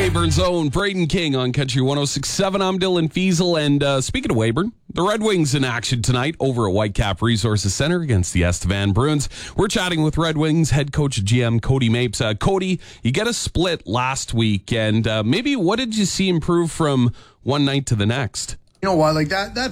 Weyburn's own Braden King on Country 106.7. I'm Dylan Fiesel. And speaking of Weyburn, the Red Wings in action tonight over at Whitecap Resources Center against the Estevan Bruins. We're chatting with Red Wings head coach GM Cody Mapes. Cody, you get a split last week, and maybe what did you see improve from one night to the next? You know what, like that